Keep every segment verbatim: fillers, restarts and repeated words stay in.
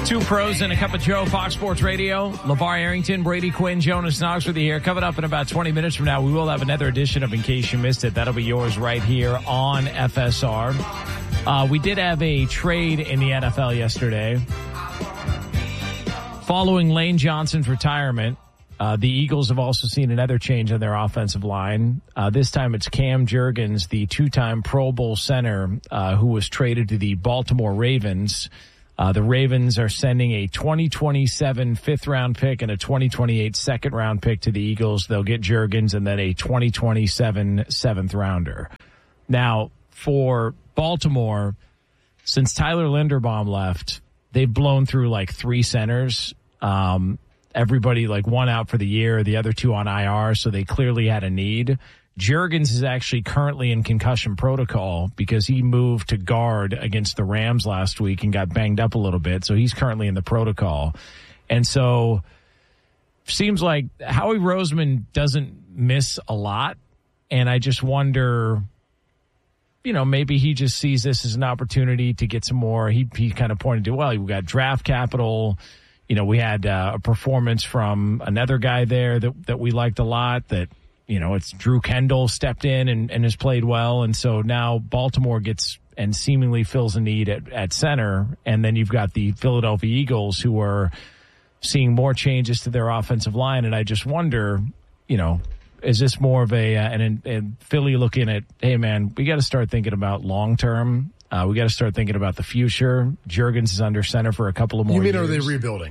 Two pros and a cup of Joe, Fox Sports Radio. LeVar Arrington, Brady Quinn, Jonas Knox with you here. Coming up in about twenty minutes from now, we will have another edition of In Case You Missed It. That'll be yours right here on F S R. Uh, we did have a trade in the N F L yesterday. Following Lane Johnson's retirement, uh, the Eagles have also seen another change on their offensive line. Uh, this time it's Cam Jurgens, the two-time Pro Bowl center, uh, who was traded to the Baltimore Ravens. Uh, the Ravens are sending a twenty twenty-seven fifth-round pick and a twenty twenty-eight second-round pick to the Eagles. They'll get Jurgens and then a twenty twenty-seven seventh-rounder. Now, for Baltimore, since Tyler Linderbaum left, they've blown through like three centers. Um, everybody, like one out for the year, the other two on I R, so they clearly had a need. Jurgens is actually currently in concussion protocol because he moved to guard against the Rams last week and got banged up a little bit. So he's currently in the protocol. And so seems like Howie Roseman doesn't miss a lot. And I just wonder, you know, maybe he just sees this as an opportunity to get some more. He, he kind of pointed to, well, we got draft capital. You know, we had uh, a performance from another guy there that, that we liked a lot that, you know, it's Drew Kendall stepped in and, and has played well. And so now Baltimore gets and seemingly fills a need at, at center. And then you've got the Philadelphia Eagles who are seeing more changes to their offensive line. And I just wonder, you know, is this more of a, uh, an, an Philly looking at, hey, man, we got to start thinking about long term. Uh, we got to start thinking about the future. Jurgens is under center for a couple of more years. You mean, years. Are they rebuilding?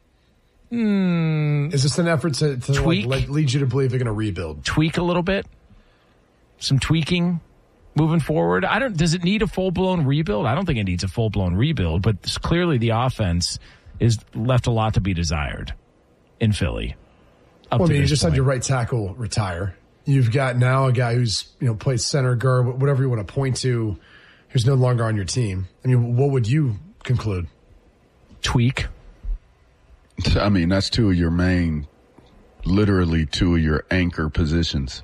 Mm, Is this an effort to, to like, like, lead you to believe they're going to rebuild? Tweak a little bit? Some tweaking moving forward? I don't. Does it need a full-blown rebuild? I don't think it needs a full-blown rebuild, but clearly the offense is left a lot to be desired in Philly. Well, I mean, you just point. had your right tackle retire. You've got now a guy who's, you know, plays center, guard, whatever you want to point to, who's no longer on your team. I mean, what would you conclude? Tweak. I mean, that's two of your main, literally two of your anchor positions.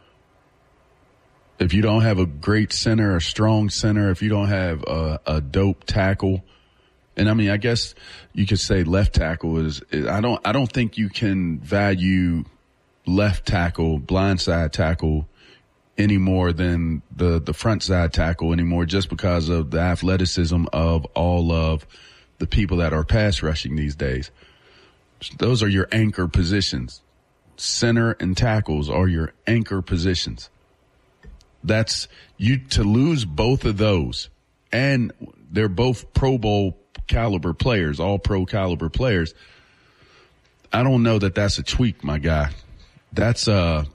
If you don't have a great center, a strong center, if you don't have a, a dope tackle, and I mean, I guess you could say left tackle is, is, I don't, I don't think you can value left tackle, blindside tackle any more than the, the front side tackle anymore, just because of the athleticism of all of the people that are pass rushing these days. Those are your anchor positions. Center and tackles are your anchor positions. That's you to lose both of those. And they're both Pro Bowl caliber players, all pro caliber players. I don't know that that's a tweak, my guy. That's uh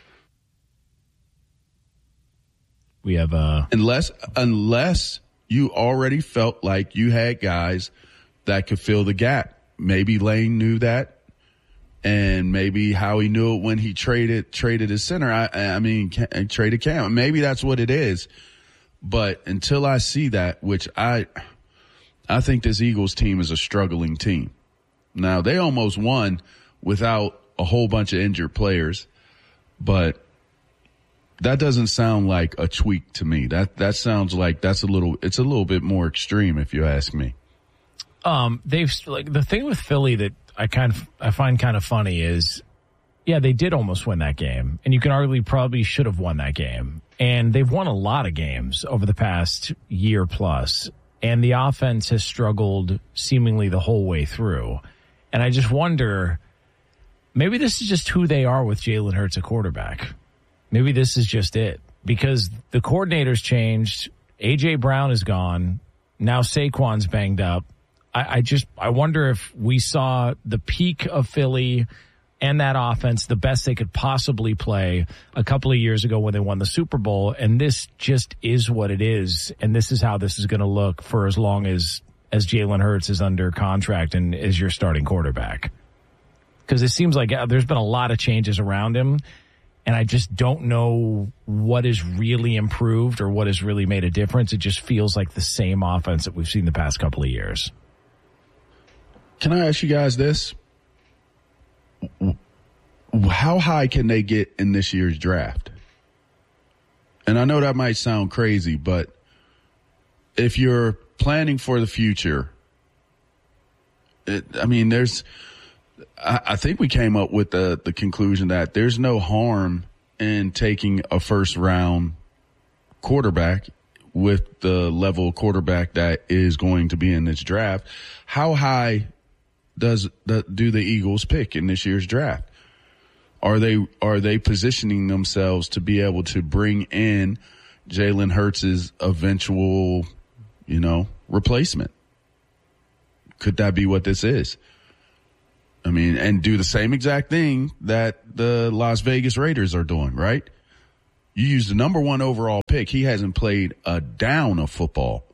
we have uh unless unless you already felt like you had guys that could fill the gap. Maybe Lane knew that, and maybe Howie knew it when he traded traded his center. I, I mean, traded Cam. Maybe that's what it is. But until I see that, which I, I think this Eagles team is a struggling team. Now they almost won without a whole bunch of injured players, but that doesn't sound like a tweak to me. That that sounds like that's a little. It's a little bit more extreme, if you ask me. Um, they've like the thing with Philly that I kind of I find kind of funny is, yeah, they did almost win that game, and you can arguably probably should have won that game. And they've won a lot of games over the past year plus, and the offense has struggled seemingly the whole way through. And I just wonder, maybe this is just who they are with Jalen Hurts at quarterback. Maybe this is just it, because the coordinator's changed. A J Brown is gone. Now Saquon's banged up. I, I just, I wonder if we saw the peak of Philly and that offense, the best they could possibly play a couple of years ago when they won the Super Bowl. And this just is what it is. And this is how this is going to look for as long as, as Jalen Hurts is under contract and is your starting quarterback. Because it seems like there's been a lot of changes around him. And I just don't know what is really improved or what has really made a difference. It just feels like the same offense that we've seen the past couple of years. Can I ask you guys this? How high can they get in this year's draft? And I know that might sound crazy, but if you're planning for the future, it, I mean, there's, I, I think we came up with the, the conclusion that there's no harm in taking a first round quarterback with the level of quarterback that is going to be in this draft. How high does the, do the Eagles pick in this year's draft? Are they, are they positioning themselves to be able to bring in Jalen Hurts' eventual, you know, replacement? Could that be what this is? I mean, and do the same exact thing that the Las Vegas Raiders are doing, right? You use the number one overall pick. He hasn't played a down of football.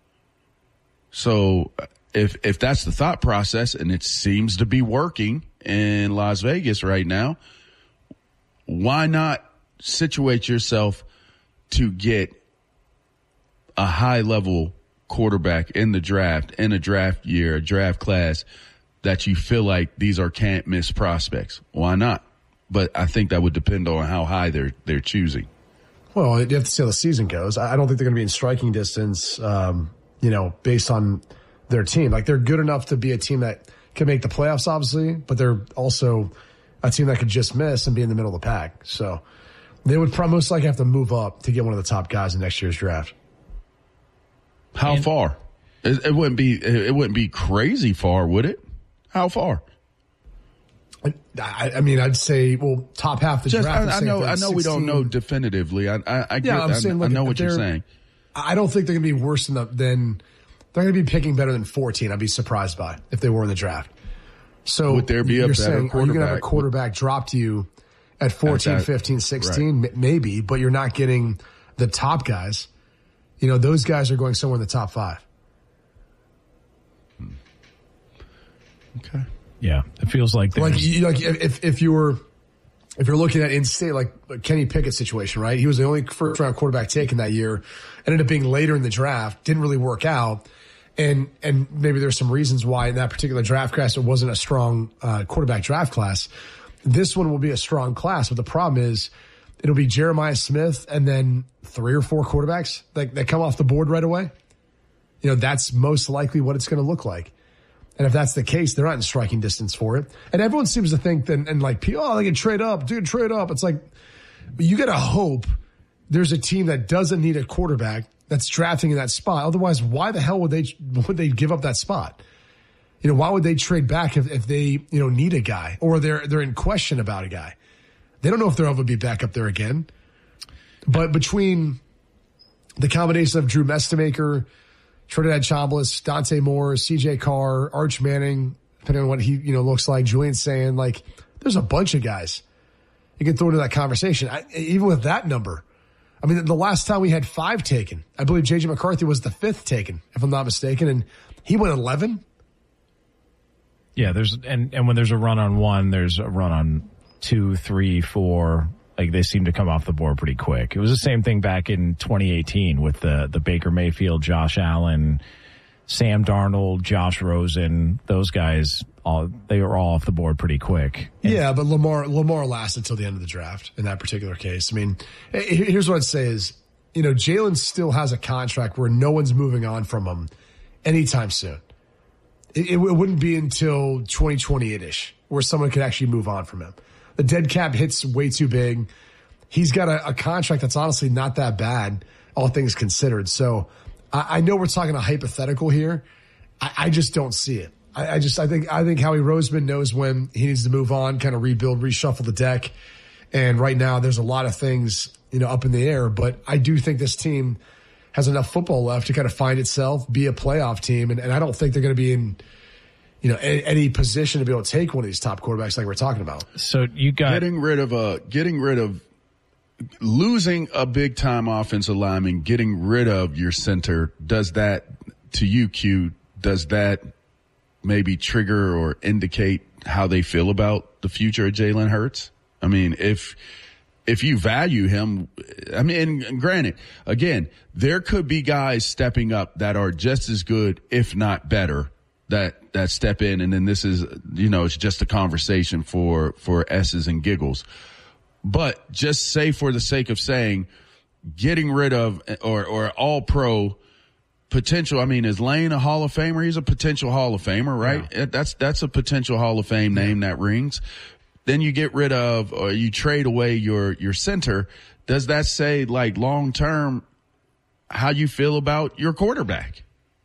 So if if that's the thought process, and it seems to be working in Las Vegas right now, why not situate yourself to get a high-level quarterback in the draft, in a draft year, a draft class that you feel like these are can't-miss prospects? Why not? But I think that would depend on how high they're they're choosing. Well, you have to see how the season goes. I don't think they're going to be in striking distance, um, you know, based on their team. Like, they're good enough to be a team that can make the playoffs, obviously, but they're also a team that could just miss and be in the middle of the pack. So they would probably most likely have to move up to get one of the top guys in next year's draft. How and, far? It, it wouldn't be. It wouldn't be crazy far, would it? How far? I, I mean, I'd say, well, top half the Just, draft. I, I know, I know, we don't know definitively. I, I, I get. Yeah, I'm I, saying, I look, know what you're saying. I don't think they're going to be worse than the, than they're going to be picking better than fourteen. I'd be surprised by if they were in the draft. So would there be a better saying, quarterback? Are you going to have a quarterback drop to you at fourteen, that, fifteen, sixteen? Right. Maybe, but you're not getting the top guys. You know, those guys are going somewhere in the top five. Hmm. Okay. Yeah, it feels like like you, like if if you were if you're looking at in-state, like Kenny Pickett's situation, right? He was the only first round quarterback taken that year, ended up being later in the draft, didn't really work out, and and maybe there's some reasons why in that particular draft class it wasn't a strong uh, quarterback draft class. This one will be a strong class, but the problem is it'll be Jeremiah Smith and then three or four quarterbacks that that come off the board right away. You know, that's most likely what it's going to look like. And if that's the case, they're not in striking distance for it. And everyone seems to think that, and like, oh, they can trade up, dude, trade up. It's like, you got to hope there's a team that doesn't need a quarterback that's drafting in that spot. Otherwise, why the hell would they, would they give up that spot? You know, why would they trade back if, if they, you know, need a guy or they're, they're in question about a guy? They don't know if they'll ever be back up there again. But between the combination of Drew Mestemaker, Trinidad Chambliss, Dante Moore, C J Carr, Arch Manning, depending on what he, you know, looks like, Julian Sand, like, there's a bunch of guys you can throw into that conversation. I, even with that number, I mean, the last time we had five taken, I believe J J McCarthy was the fifth taken, if I'm not mistaken, and he went eleven. Yeah, there's and and when there's a run on one, there's a run on two, three, four. Like, they seem to come off the board pretty quick. It was the same thing back in twenty eighteen with the, the Baker Mayfield, Josh Allen, Sam Darnold, Josh Rosen. Those guys, all they were all off the board pretty quick. And yeah, but Lamar Lamar lasted until the end of the draft in that particular case. I mean, here's what I'd say is, you know, Jalen still has a contract where no one's moving on from him anytime soon. It, it wouldn't be until twenty twenty-eight-ish where someone could actually move on from him. The dead cap hits way too big. He's got a, a contract that's honestly not that bad, all things considered. So I, I know we're talking a hypothetical here. I, I just don't see it. I, I just I think I think Howie Roseman knows when he needs to move on, kind of rebuild, reshuffle the deck. And right now there's a lot of things, you know, up in the air. But I do think this team has enough football left to kind of find itself, be a playoff team. And, and I don't think they're going to be in, you know, any, any position to be able to take one of these top quarterbacks like we're talking about. So you got getting rid of a, getting rid of, losing a big time offensive lineman, getting rid of your center. Does that, to you, Q, does that maybe trigger or indicate how they feel about the future of Jalen Hurts? I mean, if, if you value him, I mean, and granted, again, there could be guys stepping up that are just as good, if not better, that, that step in. And then this is, you know, it's just a conversation for, for S's and giggles. But just say for the sake of saying, getting rid of or, or all pro potential. I mean, is Lane a Hall of Famer? He's a potential Hall of Famer, right? Yeah. That's that's a potential Hall of Fame name that rings. Then you get rid of, or you trade away your your center. Does that say, like, long term, how you feel about your quarterback?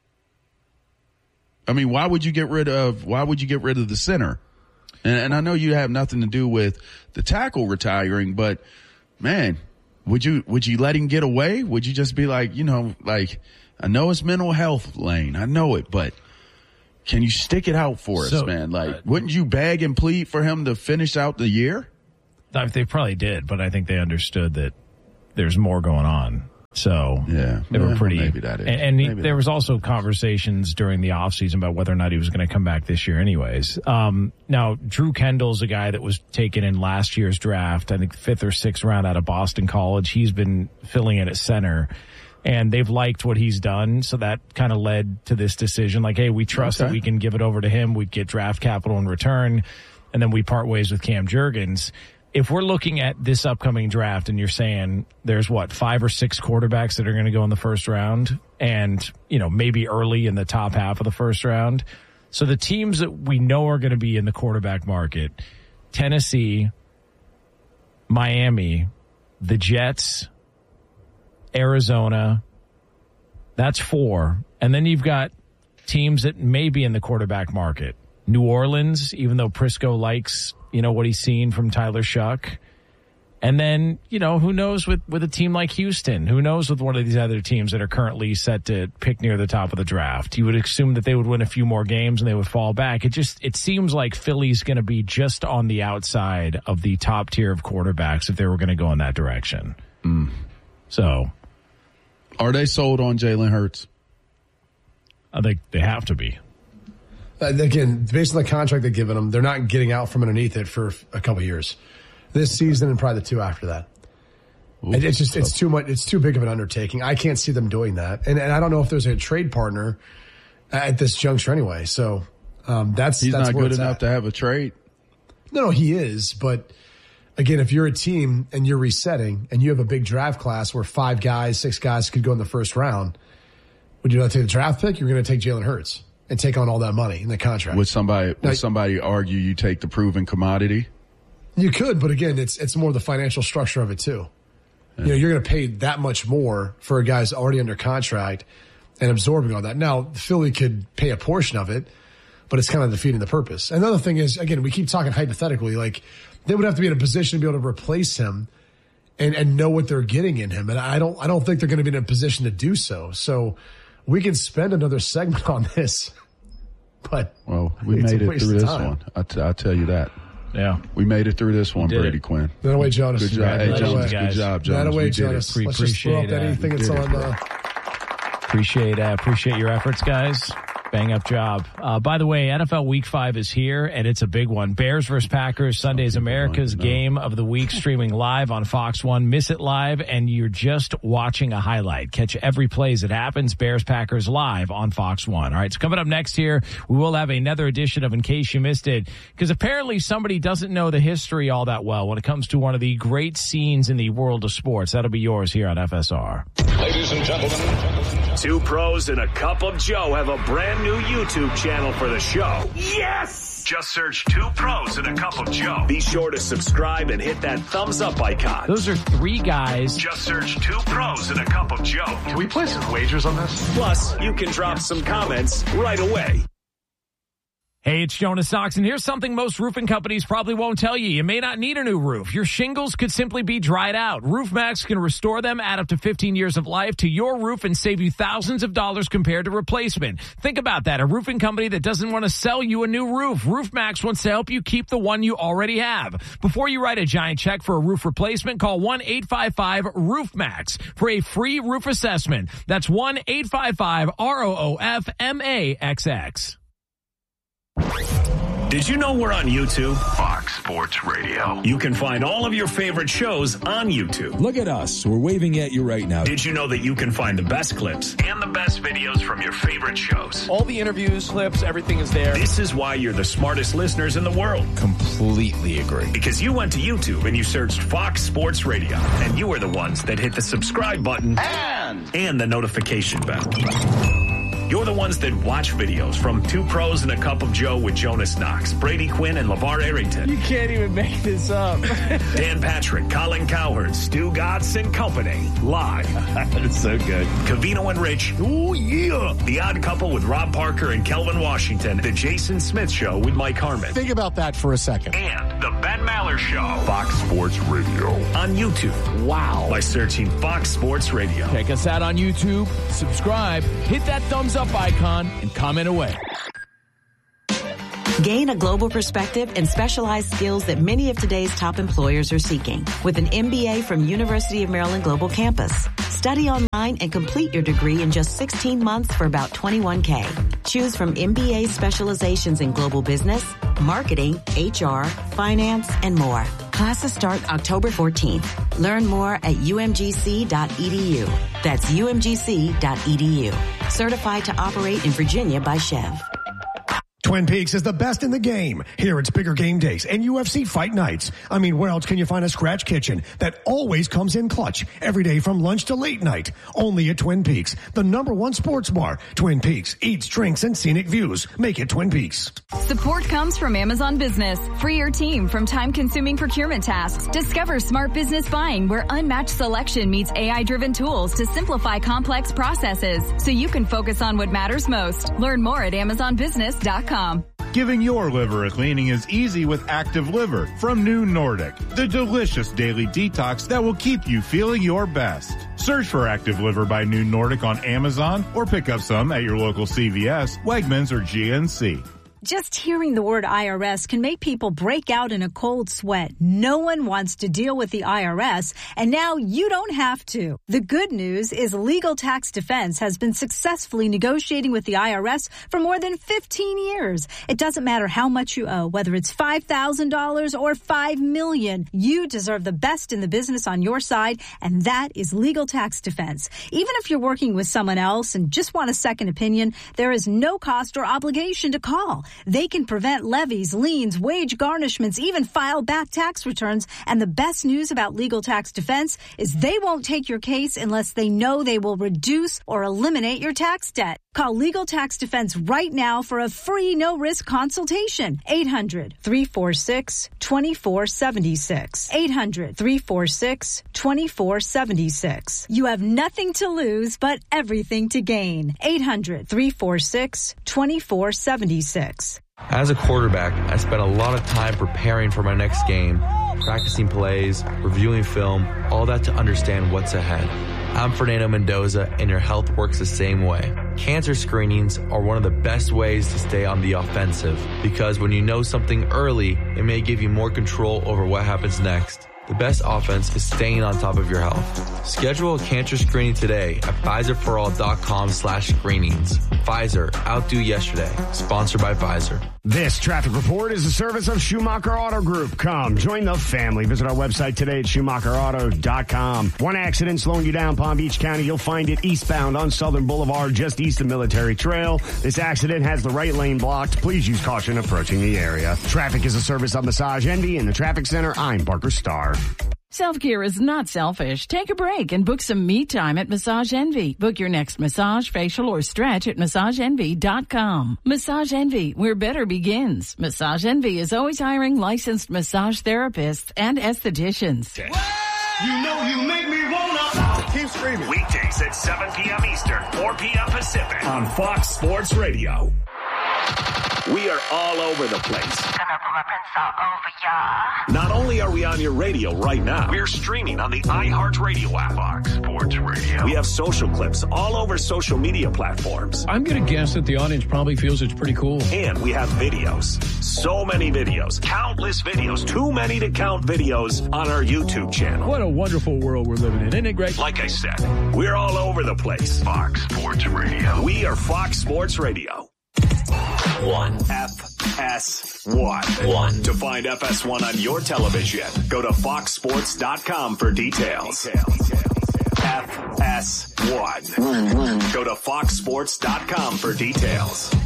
I mean, why would you get rid of why would you get rid of the center? And, and I know you have nothing to do with the tackle retiring, but man, would you would you let him get away? Would you just be like, you know, like, I know it's mental health, Lane. I know it, but can you stick it out for us, so, man? Like, uh, wouldn't you beg and plead for him to finish out the year? They probably did, but I think they understood that there's more going on. So yeah, they were pretty. Well, maybe that is. And, and he, maybe there that was is. also conversations during the offseason about whether or not he was going to come back this year anyways. Um, now, Drew Kendall's a guy that was taken in last year's draft, I think fifth or sixth round out of Boston College. He's been filling in at center, and they've liked what he's done. So that kind of led to this decision. Like, hey, we trust okay. that we can give it over to him. We get draft capital in return, and then we part ways with Cam Jurgens. If we're looking at this upcoming draft and you're saying there's what, five or six quarterbacks that are going to go in the first round and, you know, maybe early in the top half of the first round. So the teams that we know are going to be in the quarterback market, Tennessee, Miami, the Jets, Arizona, that's four. And then you've got teams that may be in the quarterback market. New Orleans, even though Prisco likes, you know, what he's seen from Tyler Shuck. And then, you know, who knows with, with a team like Houston? Who knows with one of these other teams that are currently set to pick near the top of the draft? You would assume that they would win a few more games and they would fall back. It just, it seems like Philly's going to be just on the outside of the top tier of quarterbacks if they were going to go in that direction. Mm. So. Are they sold on Jalen Hurts? I think they have to be. Uh, again, based on the contract they've given them, they're not getting out from underneath it for a couple of years. This season and probably the two after that. Ooh, it, it's just, it's too much, it's too big of an undertaking. I can't see them doing that. And, and I don't know if there's a trade partner at this juncture anyway. So, um, that's, he's that's not good enough at. to have a trade. No, no, he is. But again, if you're a team and you're resetting and you have a big draft class where five guys, six guys could go in the first round, would you not take the draft pick? You're going to take Jalen Hurts and take on all that money in the contract. Would somebody now, would somebody argue you take the proven commodity? You could, but again, it's it's more the financial structure of it too. Yeah. You know, you're going to pay that much more for a guy who's already under contract and absorbing all that. Now, Philly could pay a portion of it, but it's kind of defeating the purpose. Another thing is, again, we keep talking hypothetically, like they would have to be in a position to be able to replace him and and know what they're getting in him, and I don't I don't think they're going to be in a position to do so. So. We can spend another segment on this, but well, we made it through this one. I, t- I tell you that. Yeah, we made it through this one, Brady it. Quinn. That away, Jonas. Good job, hey, Jonas. Good job, Jonas. That away, Jonas. Pre- Let's just throw up anything that's on. Uh, appreciate uh, appreciate your efforts, guys. Bang up job. Uh, by the way, N F L Week five is here, and it's a big one. Bears versus Packers, Sunday's America's game of the week, streaming live on Fox one. Miss it live, and you're just watching a highlight. Catch every play as it happens. Bears Packers live on Fox one. All right, so coming up next here, we will have another edition of In Case You Missed It, because apparently somebody doesn't know the history all that well when it comes to one of the great scenes in the world of sports. That'll be yours here on F S R. Ladies and gentlemen, two pros and a cup of Joe have a brand new YouTube channel for the show. Yes! Just search Two Pros and a Cup of Joe. Be sure to subscribe and hit that thumbs up icon. Those are three guys. Just search Two Pros and a Cup of Joe. Can we play some wagers on this? Plus, you can drop some comments right away. Hey, it's Jonas Knox, and here's something most roofing companies probably won't tell you. You may not need a new roof. Your shingles could simply be dried out. RoofMax can restore them, add up to fifteen years of life to your roof, and save you thousands of dollars compared to replacement. Think about that. A roofing company that doesn't want to sell you a new roof. RoofMax wants to help you keep the one you already have. Before you write a giant check for a roof replacement, call one eight five five roof max for a free roof assessment. That's one eight five five R O O F M A X X. Did you know we're on YouTube? Fox Sports Radio. You can find all of your favorite shows on YouTube. Look at us. We're waving at you right now. Did you know that you can find the best clips and the best videos from your favorite shows? All the interviews, clips, everything is there. This is why you're the smartest listeners in the world. Completely agree. Because you went to YouTube and you searched Fox Sports Radio, and you were the ones that hit the subscribe button and one. And the notification bell. You're the ones that watch videos from Two Pros and a Cup of Joe with Jonas Knox, Brady Quinn, and LeVar Arrington. You can't even make this up. Dan Patrick, Colin Cowherd, Stu Gatz, and company. Live. It's so good. Covino and Rich. Oh, yeah. The Odd Couple with Rob Parker and Kelvin Washington. The Jason Smith Show with Mike Harmon. Think about that for a second. And the Ben Maller Show. Fox Sports Radio. On YouTube. Wow. By searching Fox Sports Radio. Check us out on YouTube. Subscribe. Hit that thumbs up icon and comment away. Gain a global perspective and specialized skills that many of today's top employers are seeking with an M B A from University of Maryland Global Campus. Study online and complete your degree in just sixteen months for about twenty-one K. Choose from M B A specializations in global business, marketing, H R, finance, and more. Classes start October fourteenth. Learn more at U M G C dot E D U. That's U M G C dot E D U. Certified to operate in Virginia by Chev. Twin Peaks is the best in the game. Here it's bigger game days and U F C fight nights. I mean, where else can you find a scratch kitchen that always comes in clutch every day from lunch to late night? Only at Twin Peaks, the number one sports bar. Twin Peaks, eats, drinks, and scenic views. Make it Twin Peaks. Support comes from Amazon Business. Free your team from time-consuming procurement tasks. Discover smart business buying where unmatched selection meets A I-driven tools to simplify complex processes so you can focus on what matters most. Learn more at amazon business dot com. Giving your liver a cleaning is easy with Active Liver from New Nordic, the delicious daily detox that will keep you feeling your best. Search for Active Liver by New Nordic on Amazon or pick up some at your local C V S, Wegmans, or G N C. Just hearing the word I R S can make people break out in a cold sweat. No one wants to deal with the I R S, and now you don't have to. The good news is Legal Tax Defense has been successfully negotiating with the I R S for more than fifteen years. It doesn't matter how much you owe, whether it's five thousand dollars or five million dollars. You deserve the best in the business on your side, and that is Legal Tax Defense. Even if you're working with someone else and just want a second opinion, there is no cost or obligation to call. They can prevent levies, liens, wage garnishments, even file back tax returns. And the best news about Legal Tax Defense is they won't take your case unless they know they will reduce or eliminate your tax debt. Call Legal Tax Defense right now for a free no-risk consultation. eight hundred, three four six, two four seven six. eight hundred, three four six, two four seven six. You have nothing to lose but everything to gain. eight hundred, three four six, two four seven six. As a quarterback, I spent a lot of time preparing for my next game, practicing plays, reviewing film, all that to understand what's ahead. I'm Fernando Mendoza, and your health works the same way. Cancer screenings are one of the best ways to stay on the offensive, because when you know something early, it may give you more control over what happens next. The best offense is staying on top of your health. Schedule a cancer screening today at Pfizer for all dot com slash screenings. Pfizer, outdo yesterday. Sponsored by Pfizer. This traffic report is a service of Schumacher Auto Group. Come, join the family. Visit our website today at Schumacher Auto dot com. One accident slowing you down Palm Beach County. You'll find it eastbound on Southern Boulevard, just east of Military Trail. This accident has the right lane blocked. Please use caution approaching the area. Traffic is a service of Massage Envy. In the Traffic Center, I'm Parker Starr. Self-care is not selfish. Take a break and book some me time at Massage Envy. Book your next massage, facial, or stretch at massage envy dot com. Massage Envy, where better begins. Massage Envy is always hiring licensed massage therapists and estheticians. You know you make me wanna keep screaming. Weekdays at seven p.m. Eastern, four p.m. Pacific on Fox Sports Radio. We are all over the place. Gonna put my prints all over ya. Not only are we on your radio right now, we're streaming on the iHeartRadio app. Fox Sports Radio. We have social clips all over social media platforms. I'm going to guess that the audience probably feels it's pretty cool. And we have videos. So many videos. Countless videos. Too many to count videos on our YouTube channel. What a wonderful world we're living in. Isn't it great? Like I said, we're all over the place. Fox Sports Radio. We are Fox Sports Radio. One. F S one. One. To find F S one on your television, go to fox sports dot com for details. F S one. Go to fox sports dot com for details.